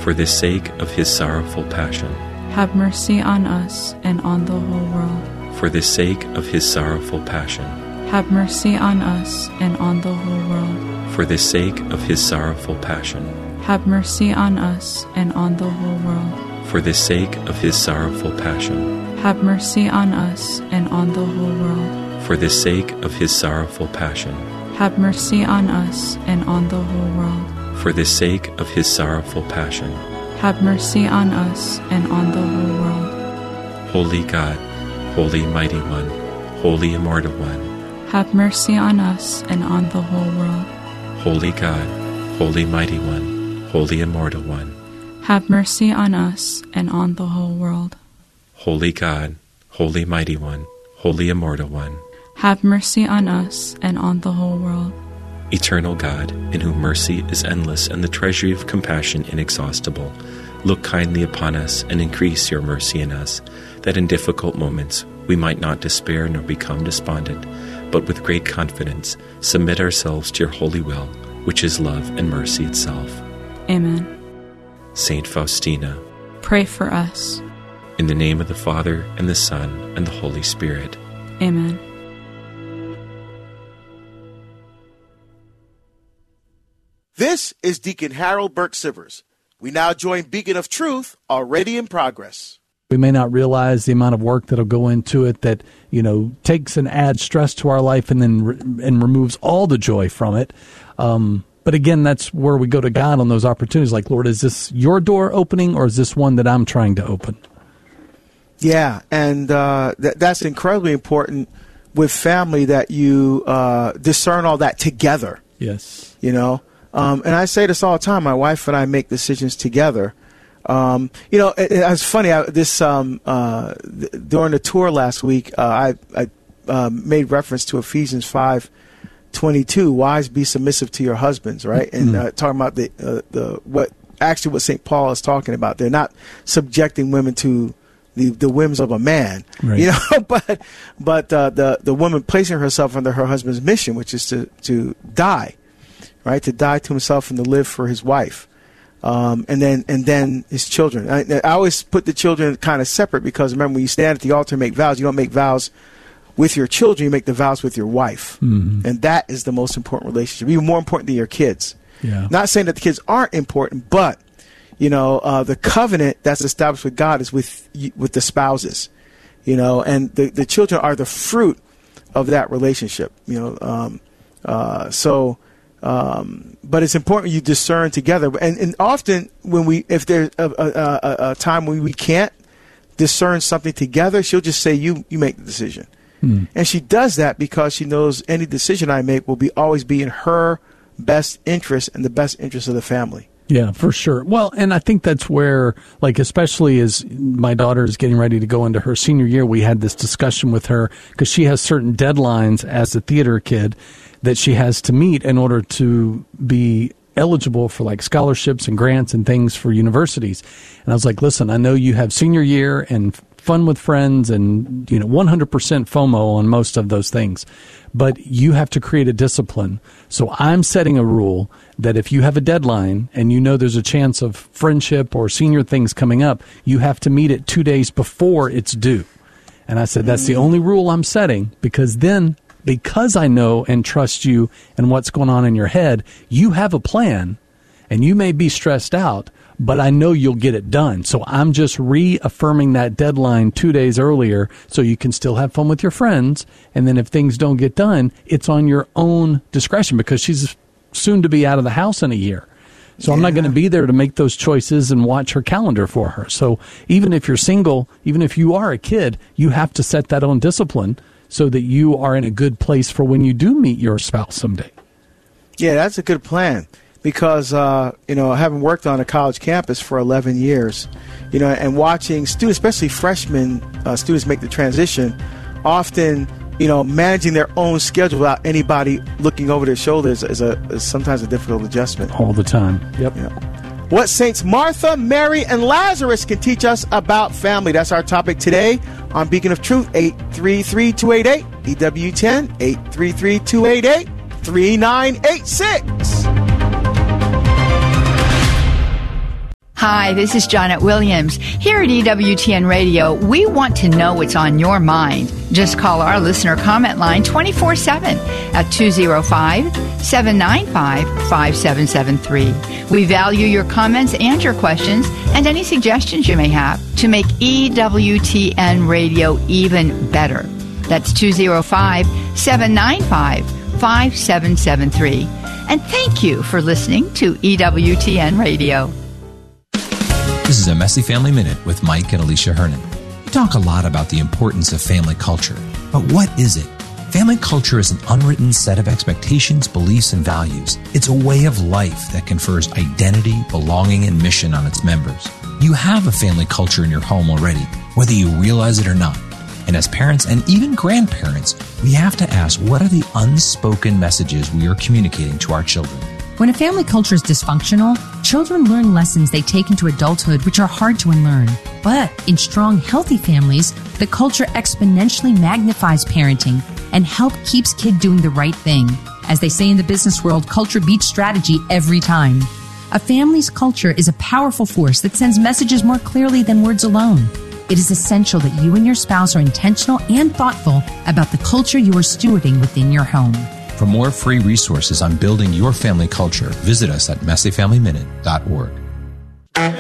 for the sake of his sorrowful passion. Have mercy on us and on the whole world. For the sake of his sorrowful passion. Have mercy on us and on the whole world. For the sake of his sorrowful passion. Have mercy on us and on the whole world. For the sake of his sorrowful passion. Have mercy on us and on the whole world. For the sake of his sorrowful passion. Have mercy on us and on the whole world. For the sake of his sorrowful passion. Have mercy on us and on the whole world. Holy God, Holy Mighty One, Holy Immortal One. Have mercy on us and on the whole world. Holy God, Holy Mighty One, Holy Immortal One. Have mercy on us and on the whole world. Holy God, Holy Mighty One, Holy Immortal One. Have mercy on us and on the whole world. Eternal God, in whom mercy is endless and the treasury of compassion inexhaustible, look kindly upon us and increase your mercy in us, that in difficult moments we might not despair nor become despondent, but with great confidence submit ourselves to your holy will, which is love and mercy itself. Amen. Saint Faustina, pray for us. In the name of the Father, and the Son, and the Holy Spirit. Amen. This is Deacon Harold Burke Sivers. We now join Beacon of Truth, already in progress. We may not realize the amount of work that'll go into it that, takes and adds stress to our life and then and removes all the joy from it. But again, that's where we go to God on those opportunities. Like, Lord, is this your door opening or is this one that I'm trying to open? Yeah, and that's incredibly important with family, that you discern all that together. Yes. And I say this all the time. My wife and I make decisions together. It's funny. During the tour last week, I made reference to Ephesians 5:22. Wives, be submissive to your husbands, right? And talking about what St. Paul is talking about. They're not subjecting women to the whims of a man, right. but the woman placing herself under her husband's mission, which is to die. Right, to die to himself and to live for his wife, and then his children. I always put the children kind of separate, because remember, when you stand at the altar and make vows, you don't make vows with your children; you make the vows with your wife, and that is the most important relationship, even more important than your kids. Yeah. Not saying that the kids aren't important, but the covenant that's established with God is with the spouses, and the children are the fruit of that relationship. But it's important you discern together. And often if there's a time when we can't discern something together, she'll just say, you make the decision. And she does that because she knows any decision I make will always be in her best interest and the best interest of the family. Yeah, for sure. Well, and I think that's where, especially as my daughter is getting ready to go into her senior year, we had this discussion with her because she has certain deadlines as a theater kid that she has to meet in order to be eligible for scholarships and grants and things for universities. And I was like, listen, I know you have senior year and fun with friends and 100% FOMO on most of those things, but you have to create a discipline. So I'm setting a rule that if you have a deadline and there's a chance of friendship or senior things coming up, you have to meet it 2 days before it's due. And I said, that's the only rule I'm setting, because I know and trust you and what's going on in your head, you have a plan and you may be stressed out, but I know you'll get it done. So I'm just reaffirming that deadline 2 days earlier so you can still have fun with your friends. And then if things don't get done, it's on your own discretion, because she's soon to be out of the house in a year. So I'm not going to be there to make those choices and watch her calendar for her. So even if you're single, even if you are a kid, you have to set that own discipline so that you are in a good place for when you do meet your spouse someday. Yeah, that's a good plan, because, having worked on a college campus for 11 years, and watching students, especially freshmen students, make the transition, often, managing their own schedule without anybody looking over their shoulders is sometimes a difficult adjustment. All the time. Yep. What Saints Martha, Mary, and Lazarus can teach us about family. That's our topic today on Beacon of Truth, 833-288, EW10, 833-288-3986. Hi, this is Janet Williams. Here at EWTN Radio, we want to know what's on your mind. Just call our listener comment line 24/7 at 205-795-5773. We value your comments and your questions and any suggestions you may have to make EWTN Radio even better. That's 205-795-5773. And thank you for listening to EWTN Radio. This is a Messy Family Minute with Mike and Alicia Hernon. We talk a lot about the importance of family culture, but what is it? Family culture is an unwritten set of expectations, beliefs, and values. It's a way of life that confers identity, belonging, and mission on its members. You have a family culture in your home already, whether you realize it or not. And as parents and even grandparents, we have to ask, what are the unspoken messages we are communicating to our children? When a family culture is dysfunctional, children learn lessons they take into adulthood which are hard to unlearn. But in strong, healthy families, the culture exponentially magnifies parenting and keeps kids doing the right thing. As they say in the business world, culture beats strategy every time. A family's culture is a powerful force that sends messages more clearly than words alone. It is essential that you and your spouse are intentional and thoughtful about the culture you are stewarding within your home. For more free resources on building your family culture, visit us at messyfamilyminute.org.